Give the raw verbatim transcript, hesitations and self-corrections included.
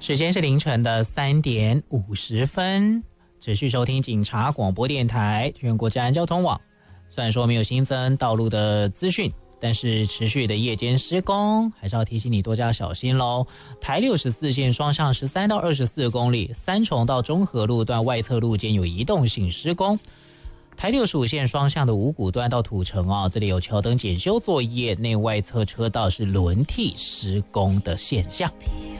时间是凌晨的三点五十分，持续收听警察广播电台全国治安交通网。虽然说没有新增道路的资讯，但是持续的夜间施工，还是要提醒你多加小心咯。台六十四线双向十三到二十四公里，三重到中和路段外侧路间有移动性施工。台六十五线双向的五股段到土城啊，这里有桥灯检修作业，内外侧车道是轮替施工的现象。